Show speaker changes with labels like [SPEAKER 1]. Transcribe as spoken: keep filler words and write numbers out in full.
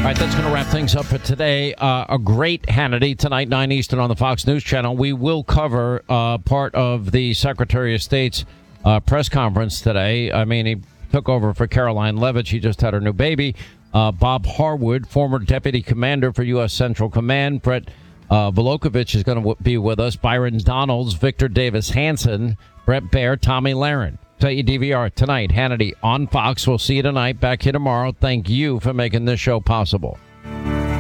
[SPEAKER 1] right, that's going to wrap things up for today. Uh, a great Hannity tonight, nine Eastern on the Fox News Channel. We will cover uh, part of the Secretary of State's uh, press conference today. I mean, he took over for Caroline Levitt. She just had her new baby. Uh, Bob Harwood, former deputy commander for U S. Central Command. Brett uh, Volokhovich is going to w- be with us. Byron Donalds, Victor Davis Hanson, Brett Baer, Tommy Lahren. Set your D V R tonight. Hannity on Fox. We'll see you tonight. Back here tomorrow. Thank you for making this show possible.